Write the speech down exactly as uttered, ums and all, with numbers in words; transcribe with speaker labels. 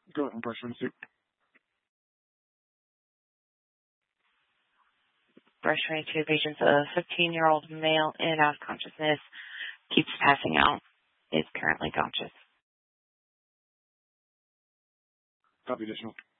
Speaker 1: Go ahead and brush twenty-two.
Speaker 2: Brush twenty-two, patient's a fifteen-year-old male in and out of consciousness, keeps passing out, is currently conscious.
Speaker 1: Copy additional.